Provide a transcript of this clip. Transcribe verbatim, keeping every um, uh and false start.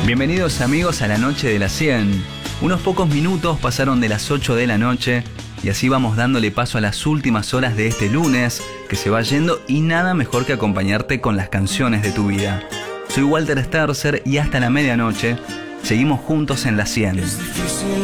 Bienvenidos amigos a la noche de las cien. Unos pocos minutos pasaron de las ocho de la noche y así vamos dándole paso a las últimas horas de este lunes que se va yendo y nada mejor que acompañarte con las canciones de tu vida. Soy Walter Sterzer y hasta la medianoche seguimos juntos en la cien.